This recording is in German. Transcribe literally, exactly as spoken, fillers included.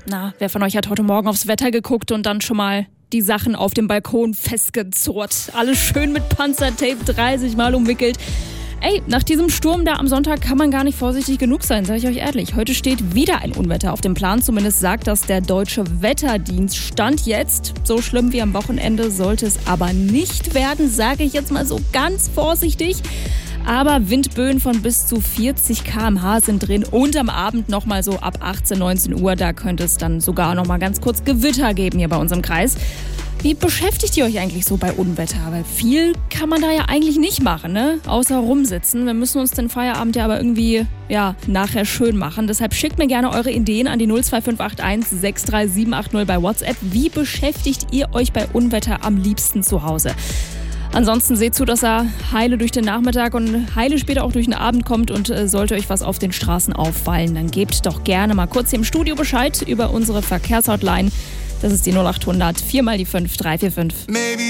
Na, wer von euch hat heute Morgen aufs Wetter geguckt und dann schon mal die Sachen auf dem Balkon festgezurrt? Alles schön mit Panzertape dreißig Mal umwickelt. Ey, nach diesem Sturm da am Sonntag kann man gar nicht vorsichtig genug sein, sage ich euch ehrlich. Heute steht wieder ein Unwetter auf dem Plan, zumindest sagt das der Deutsche Wetterdienst. Stand jetzt, so schlimm wie am Wochenende sollte es aber nicht werden, sage ich jetzt mal so ganz vorsichtig. Aber Windböen von bis zu vierzig Kilometer pro Stunde sind drin und am Abend nochmal so ab achtzehn, neunzehn Uhr, da könnte es dann sogar nochmal ganz kurz Gewitter geben hier bei uns im Kreis. Wie beschäftigt ihr euch eigentlich so bei Unwetter? Weil viel kann man da ja eigentlich nicht machen, ne? Außer rumsitzen. Wir müssen uns den Feierabend ja aber irgendwie, ja, nachher schön machen. Deshalb schickt mir gerne eure Ideen an die null zwei fünf acht eins sechs drei sieben acht null bei WhatsApp. Wie beschäftigt ihr euch bei Unwetter am liebsten zu Hause? Ansonsten seht zu, dass er heile durch den Nachmittag und heile später auch durch den Abend kommt und äh, sollte euch was auf den Straßen auffallen, dann gebt doch gerne mal kurz hier im Studio Bescheid über unsere Verkehrshotline. Das ist die null acht hundert vier mal die fünf drei vier fünf.